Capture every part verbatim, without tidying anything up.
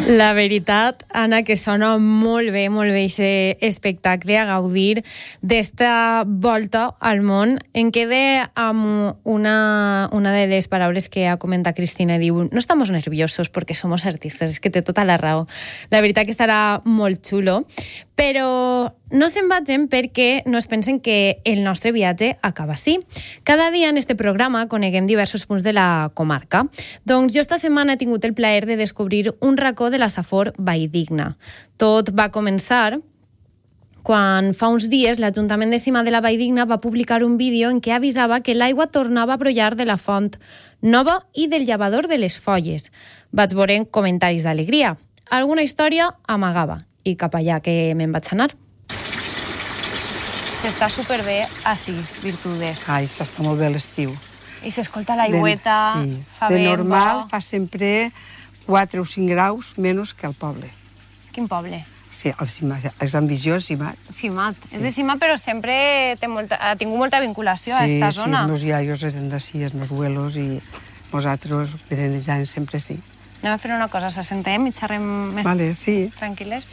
La veritat, Anna, que sona molt bé, molt bé aquest espectacle, a gaudir d'esta volta al món. Em quedé amb una, una de les paraules que ha comentat Cristina. Diu, no estamos nerviosos porque somos artistas, és que té tota la raó. La veritat que estarà molt xulo, però no se'n vagin perquè no es pensen que el nostre viatge acaba així. Cada dia en este programa coneguem diversos punts de la comarca. Doncs jo esta setmana he tingut el plaer de descobrir un racó de la Safor Valldigna. Tot va començar quan fa uns dies l'Ajuntament de Cima de la Valldigna va publicar un vídeo en què avisava que l'aigua tornava a brollar de la font nova i del llavador de les Folles. Vaig veure comentaris d'alegria. Alguna història amagava i cap allà que me'n vaig anar. S'està superbé així, Virtudes. Ai, s'està molt bé l'estiu. I s'escolta l'aigüeta, sí. fa de vent, normal bo. fa sempre quatre o cinc graus menys que al poble. Quin poble? Sí, el Cimat, és ambiciós, Cimat. Cimat. Sí. És de Cimat, però sempre té molta, ha tingut molta vinculació sí, a esta sí, zona. els meus iaios eren d'ací, els meus abuelos, i nosaltres perenejant sempre sí. Anem a fer una cosa, s'assentem i xerrem més vale, sí. tranquil·les.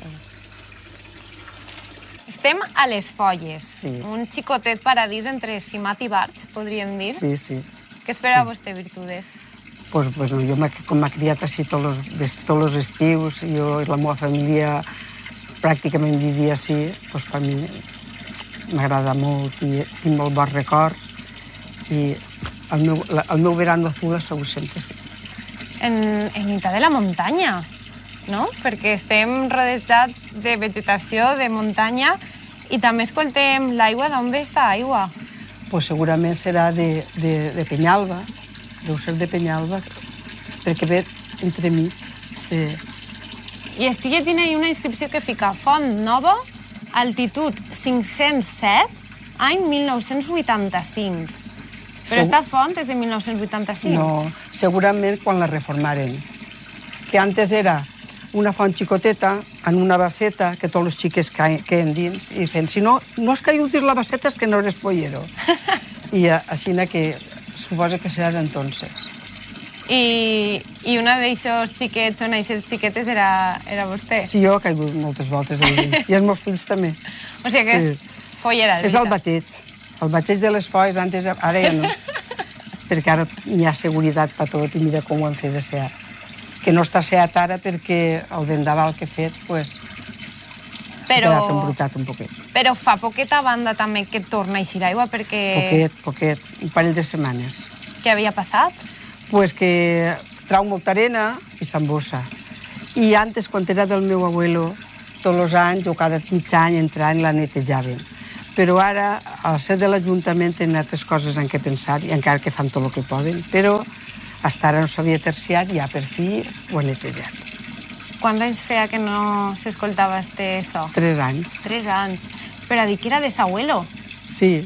Estem a les Folles, sí. Un xicotet paradís entre Cimat i Barx, podríem dir. Sí, sí. Què espera sí. vostè, Virtudes? Pues, bueno, jo com m'ha criat així tots els, tots els estius, jo i la meva família pràcticament vivia així, doncs per mi m'agrada molt i tinc molt bons records i el meu, la, el meu verano azul ha sigut sempre així. En, en mitjà de la muntanya, no? Perquè estem rodejats de vegetació, de muntanya, i també escoltem l'aigua. D'on ve esta aigua? Pues segurament serà de, de, de Penyalba, deu ser de Penyalba, perquè ve entremig. De... I estic llegint ahir una inscripció que fica Font Nova, altitud cinc-cents set, any mil nou-cents vuitanta-cinc. Però esta font és de mil nou-cents vuitanta-cinc? No, segurament quan la reformaren. Que antes era una font xicoteta en una baseta que tots els xiques queien dins i feien, si no, no es caigut dins la baseta és que no eres follero. I així que suposa que serà d'entonces. I, i una d'aixòs xiquets o d'aixes xiquetes era, era vostè? Sí, jo he caigut moltes voltes allà. I els meus fills també. O sigui que és sí. Follera. És el bateig. El bateig de les Folles, antes, ara ja no. Perquè ara hi ha seguretat per tot i mira com ho han fet de ser. Que no està seat ara perquè el vendaval que he fet, pues, però... s'ha quedat embrutat un poquet. Però fa poqueta banda també que torna a eixir aigua perquè... Poquet, poquet, un parell de setmanes. Què havia passat? Pues que trau molta arena i s'embossa. I antes, quan era del meu abuelo, tots els anys o cada mig any entrant la netejaven. Però ara, al ser de l'Ajuntament, tenen altres coses en què pensar, i encara que fan tot el que poden, però fins ara no s'havia terciat i ja per fi ho ha netejat. Quants anys feia que no s'escoltava este so? Tres anys. Tres anys. Però a dir que era de s'abuelo. Sí,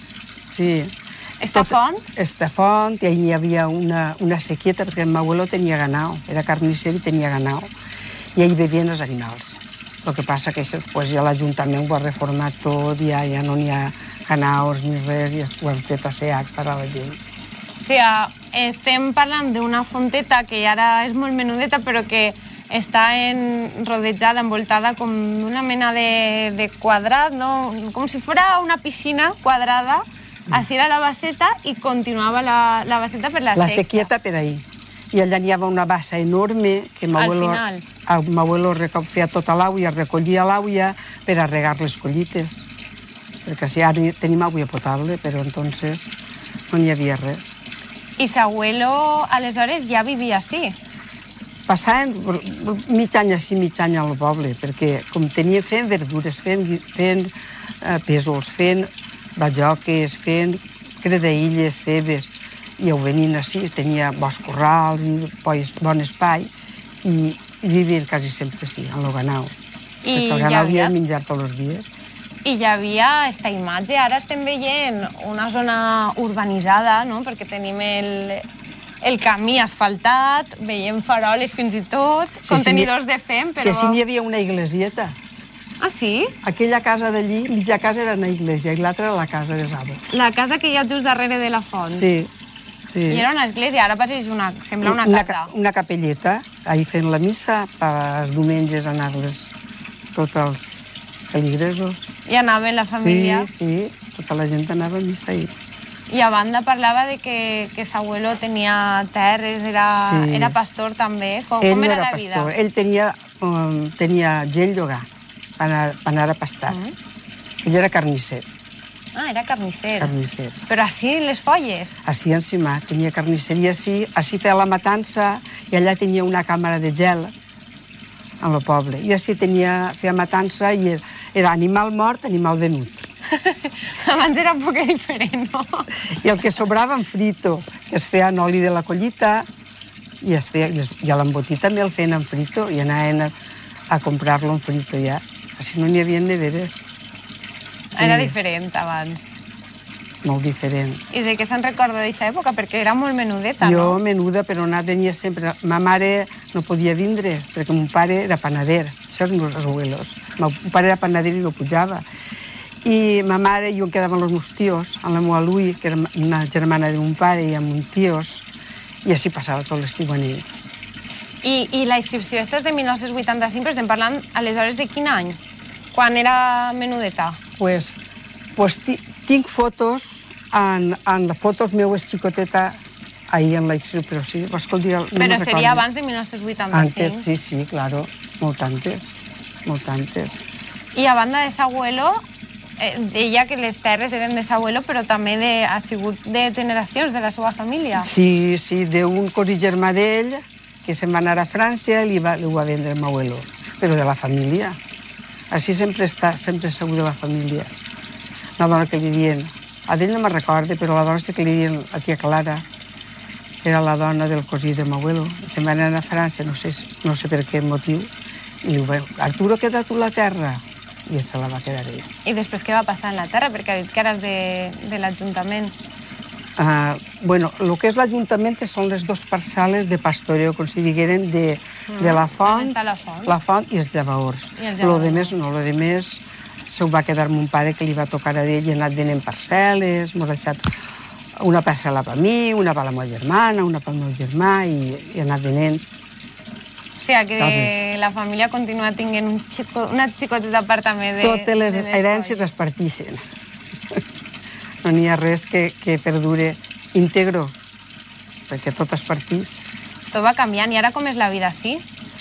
sí. Esta font? Esta font, i hi havia una, una sequieta, perquè el meu abuelo tenia ganao, era carnisser i tenia ganao, i ahí bevien els animals. El que passa que pues, ja l'Ajuntament ho ha reformat tot, ja, ja no n'hi ha ganaos ni res, i ho han fet asseat per a la gent. O sigui, estem parlant d'una fonteta que ara és molt menudeta, però que està en, rodejada, envoltada com d'una mena de, de quadrat, no? Com si fos una piscina quadrada. Sí. Així era la baseta i continuava la, la baseta per la seca. La sequieta per ahí. I allà n'hi havia una bassa enorme que m'abuelo m'abuelo feia tota l'auia, recollia l'auia per a regar les collites. Perquè si ara tenim aigua potable, però entonces no n'hi havia res. I s'abuelo, aleshores, ja vivia així? Passaven mig any així, mig any al poble, perquè com tenia, feien verdures, feien, feien eh, pèsols, feien bajoques, feien credeïlles, cebes, i ho venien així, tenia bons corrals i bon espai, i, i vivien quasi sempre així, en el ganau. I perquè el ganau havia de menjar tots els dies. I hi havia aquesta imatge, ara estem veient una zona urbanitzada, no? Perquè tenim el, el camí asfaltat, veiem faroles fins i tot, sí, contenidors sí, de fem, però... Sí, així n'hi havia una iglesieta. Ah, sí? Aquella casa d'allí, mitja casa era una iglesia i l'altra era la casa dels avos. La casa que hi ha just darrere de la font. Sí, Sí. I era una església, ara pateix una, sembla una Una, casa. ca- una capelleta, ahir fent la missa, per els diumenges anar-les tots els feligresos. I anava la família. Sí, sí, tota la gent anava a missa ahir. I a banda parlava de que, que s'abuelo tenia terres, era, Sí. era pastor també. Com, Ell com no era, era la pastor, vida? ell tenia, um, tenia gent llogar per anar, per anar a pastar. Mm. Ell era carnisser, Ah, era carnisser. carnisser. Però així les folles. Així encima, tenia carnisseria així, així feia la matança i allà tenia una càmera de gel en el poble. I així tenia, feia matança i era, era animal mort, animal venut. Abans era un poc diferent, no? I el que sobrava en frito, que es feia en oli de la collita, i, es feia, i, es, i a l'embotit també el feien en frito, i anaven a, a comprar-lo en frito ja. Així no n'hi havia neveres. Era Sí. diferent abans. Molt diferent. I de què se'n recorda d'aquesta època? Perquè era molt menudeta, Jo, no? menuda, però anar venia sempre. Ma mare no podia vindre, perquè mon pare era panader. Això és meus abuelos. Mon pare era panader i no pujava. I ma mare i jo em quedaven els meus tios, amb la meva Lui, que era una germana de mon pare, i amb uns tios, i així passava tot l'estiu amb ells. I, I la inscripció aquesta és de mil nou-cents vuitanta-cinc, però estem parlant aleshores de quin any? Quan era menudeta? Pues, pues ti- tinc fotos, en, en les fotos meues xicoteta, ahir en la inscripció, però sí, vols que el dia... No Però me'n seria recordo. abans de mil nou-cents vuitanta-cinc. Antes, sí, sí, claro, molt antes, molt antes. I a banda de s'abuelo, eh, deia que les terres eren de s'abuelo, però també de, ha sigut de generacions de la seva família. Sí, sí, d'un cosí germà d'ell, que se'n va anar a França i li va, li ho va vendre el meu abuelo, però de la família. Així sempre està, sempre segur de la família. Una dona que li diuen, a d'ell no me'n recorde, però la dona sí que li diuen, la tia Clara, era la dona del cosí de meu abuelo. Se'n va anar a França, no sé, no sé per què motiu, i li va dir, Arturo, queda tu la terra. I se la va quedar ell. I després què va passar en la terra? Perquè ha dit que eres de, de l'Ajuntament. Uh, bueno, el que és l'Ajuntament són les dues parcel·les de pastoreo, com si digueren, de, Mm, de la on font, està la font? la font i els llavors. I els Lo llavors. de més no, lo de més se ho va quedar mon pare, que li va tocar a ell i ha anat venent parcel·les, m'ha deixat una parcel·la per mi, una per la meva germana, una pel meu germà, i, i ha anat venent. O sigui que Cases. la família continua tinguent un xico, una xicoteta part també de... Totes les de herències folles. es partixen. No n'hi ha res que, que perdure íntegro, perquè tot es partix. Tot va canviant. I ara com és la vida així?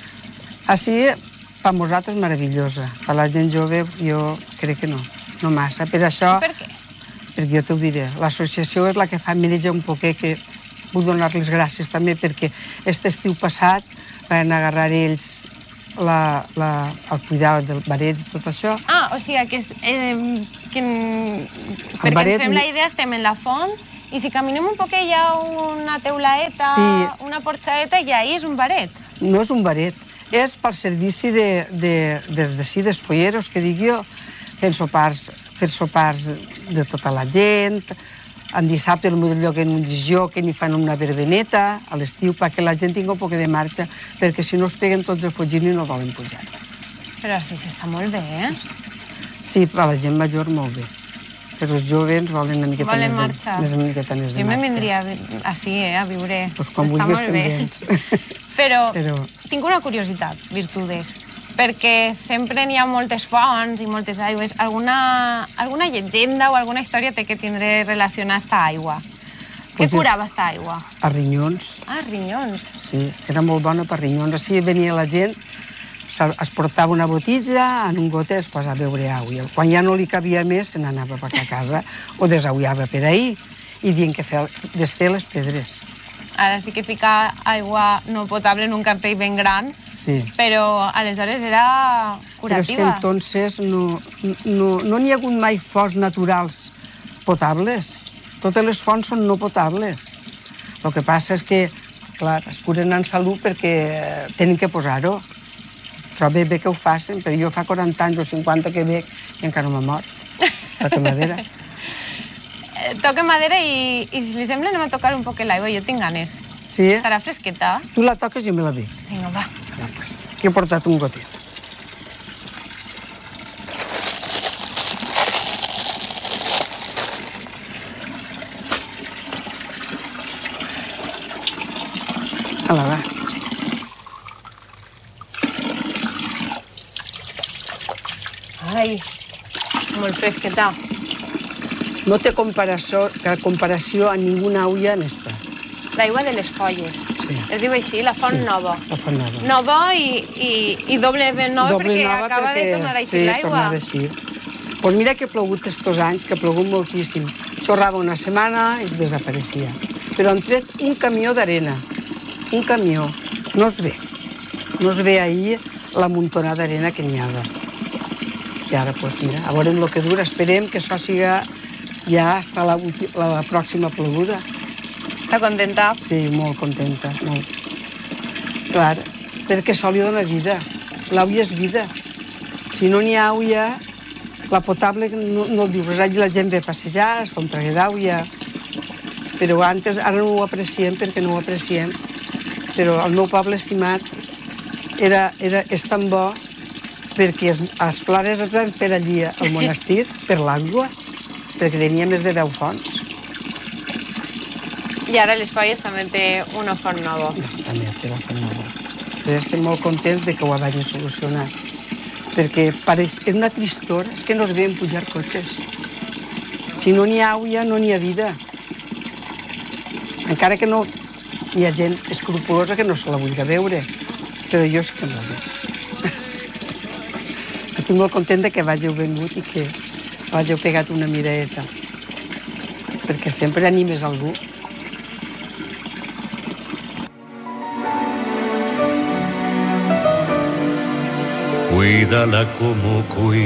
Així, per nosaltres, meravellosa. Per la gent jove, jo crec que no, no massa. Per això, Per què? perquè jo t'ho diré, l'associació és la que fa mireja un poquet, que vull donar les gràcies també, perquè aquest estiu passat van agarrar ells la, la, el cuidat del baret i tot això. Ah, o sigui que... és, Eh, que perquè baret- ens fem la idea, estem en la font, i si caminem un poquet hi ha una teulaeta, Sí. una porxaeta, i ahí és un baret. No és un baret, és pel servici de, de, des d'ací, dels folleros, que dic jo, fent sopars, fer sopars de tota la gent, en dissabte potser lloguen un disjó que n'hi fan una verbeneta a l'estiu perquè la gent tingui un poc de marxa, perquè si no es peguen tots a fugir i no volen pujar. Però sí, sí, està molt bé, eh? Sí, per a la gent major molt bé, però els joves volen una miqueta Volen més, marxar. de, més, una miqueta més de Jo me marxa. vindria a- així, eh, a viure. Pues quan Està vulguis molt bé. te'n vens. Però, Però- tinc una curiositat, Virtudes, perquè sempre n'hi ha moltes fonts i moltes aigües. Alguna, alguna llegenda o alguna història té que tindre relacionada esta aigua? Què Pues jo- curava esta aigua? A rinyons. Ah, rinyons. Sí, era molt bona per rinyons. Així venia la gent, se- es portava una botitza, en un gotet es posava a beure aigua. Quan ja no li cabia més, se n'anava per a casa o desaullava per ahir i dient que feia, desfer les pedres. Ara sí que fica aigua no potable en un cartell ben gran, Sí. però aleshores era Però és que curativa. entonces no no no n'hi ha hagut mai fonts naturals potables. Totes les fonts són no potables. El que passa és que, clar, es curen en salut perquè tenen que posar-ho. Trobo bé que ho facin, però jo fa quaranta anys o cinquanta que bec i encara no m'ha mort. Toca madera. Eh, Toca madera i, i si li sembla anem a tocar un poc l'aigua, jo tinc ganes. Sí? Estarà fresqueta? Tu la toques i jo me la bec. Vinga, va. Ja, pues. Aquí he portat un gotet. Ala, va. Ai, molt fresqueta. No té comparació, comparació a ninguna olla en esta. L'aigua de les folles. Sí. Es diu així, la font Sí, nova. la font nova. Nova i, i, i doblement nova Doble perquè nova acaba perquè, de tornar a eixir sí, l'aigua. tornar a eixir. Pues mira que ha plogut estos anys, que ha plogut moltíssim. Xorrava una setmana i es desapareixia. Però han tret un camió d'arena. Un camió. No es ve. No es ve ahir la muntonada d'arena que n'hi ha. I ara, pues mira, a veure el que dura. Esperem que això siga ja fins la, la, la pròxima ploguda. Està contenta? Sí, molt contenta, molt. Clar, perquè això li dona vida. L'aulla és vida. Si no n'hi ha aulla, la potable no, no el dius. Allà la gent ve a passejar, es fa un traguer d'aulla. Però antes, ara no ho apreciem perquè no ho apreciem. Però el meu poble estimat era, era, és tan bo perquè es, els flores es van fer allí al monestir per l'aigua, perquè tenia més de deu fonts. I ara les Folles també té una font nova. No, també té la font nova. Però estem molt contents de que ho hagin solucionat. Perquè pareix, és una tristor, és que no es veuen pujar cotxes. Si no n'hi ha aulla, no n'hi ha vida. Encara que no hi ha gent escrupulosa que no se la vulgui veure, però jo sí que no la veig. Estic molt content de que vàgiu vengut i que vàgiu pegat una miradeta, perquè sempre animes algú. Cuídala como cuida.